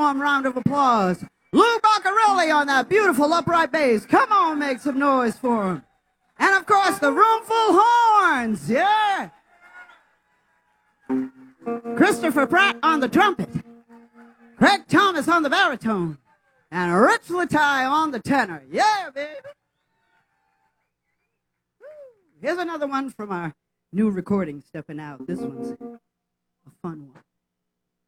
warm round of applause. Lou Boccarelli on that beautiful upright bass. Come on, make some noise for him. And of course, the roomful horns, yeah. Christopher Pratt on the trumpet. Craig Thomas on the baritone. And Rich Latai on the tenor. Yeah, baby. Here's another one from our new recording stepping out. This one's a fun one.